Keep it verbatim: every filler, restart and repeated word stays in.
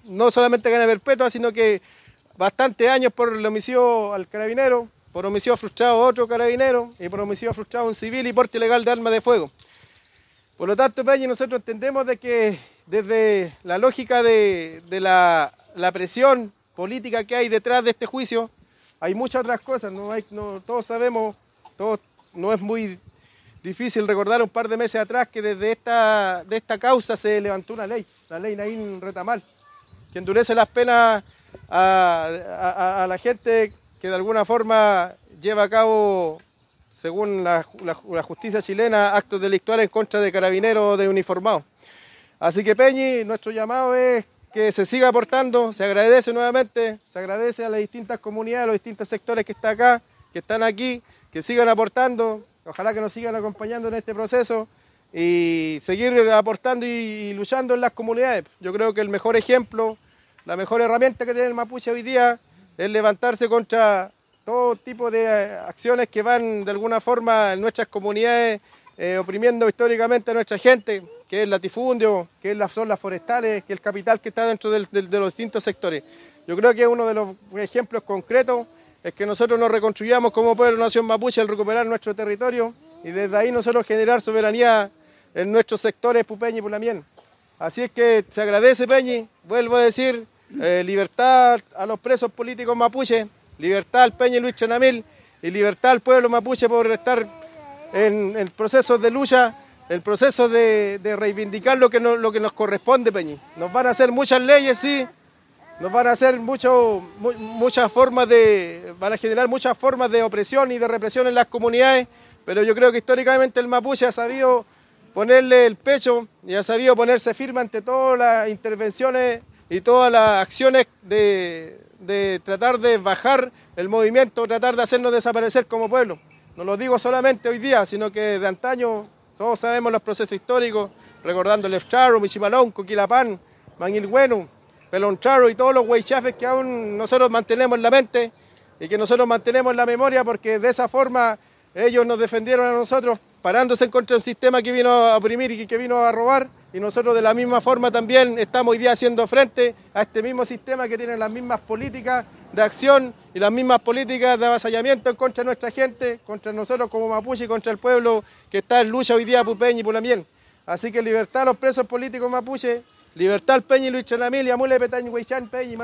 no solamente cadena perpetua, sino que bastantes años por el homicidio al carabinero, por homicidio frustrado a otro carabinero y por homicidio frustrado a un civil y porte ilegal de armas de fuego. Por lo tanto, Peñi, nosotros entendemos de que desde la lógica de, de la, la presión política que hay detrás de este juicio, hay muchas otras cosas, no hay, no, todos sabemos, todos, no es muy difícil recordar un par de meses atrás que desde esta, de esta causa se levantó una ley, la ley Naín Retamal, que endurece las penas a, a, a la gente que de alguna forma lleva a cabo, según la, la, la justicia chilena, actos delictuales en contra de carabineros de uniformados. Así que Peñi, nuestro llamado es que se siga aportando, se agradece nuevamente, se agradece a las distintas comunidades, a los distintos sectores que están acá, que están aquí, que sigan aportando, ojalá que nos sigan acompañando en este proceso y seguir aportando y, y luchando en las comunidades. Yo creo que el mejor ejemplo, la mejor herramienta que tiene el mapuche hoy día es levantarse contra todo tipo de acciones que van de alguna forma en nuestras comunidades eh, oprimiendo históricamente a nuestra gente, que es el latifundio, que es las zonas forestales, que es el capital que está dentro del, del, de los distintos sectores. Yo creo que uno de los ejemplos concretos es que nosotros nos reconstruyamos como pueblo nación mapuche al recuperar nuestro territorio y desde ahí nosotros generar soberanía en nuestros sectores Pupeñi y Pulamien. Así es que se agradece, Peñi, vuelvo a decir, eh, libertad a los presos políticos mapuche, libertad al Peñi Luis Chenamil y libertad al pueblo mapuche por estar en, en procesos de lucha, el proceso de, de reivindicar lo que, no, lo que nos corresponde, Peñi. Nos van a hacer muchas leyes, sí, nos van a hacer mucho, mu muchas formas de, van a generar muchas formas de opresión y de represión en las comunidades, pero yo creo que históricamente el mapuche ha sabido ponerle el pecho y ha sabido ponerse firme ante todas las intervenciones y todas las acciones de, de tratar de bajar el movimiento, tratar de hacernos desaparecer como pueblo. No lo digo solamente hoy día, sino que de antaño todos sabemos los procesos históricos, recordando Lefcharo, Michimalón, Coquilapán, Manguilhueno, Peloncharo y todos los huaychafes que aún nosotros mantenemos en la mente y que nosotros mantenemos en la memoria, porque de esa forma ellos nos defendieron a nosotros, parándose en contra de un sistema que vino a oprimir y que vino a robar, y nosotros de la misma forma también estamos hoy día haciendo frente a este mismo sistema que tiene las mismas políticas de acción y las mismas políticas de avasallamiento en contra de nuestra gente, contra nosotros como mapuche y contra el pueblo que está en lucha hoy día Pupeñi y Pulamien. Así que libertad a los presos políticos mapuche, libertad al Peñi Luis Chenamil y Amule Petaño Huaychán Peñi.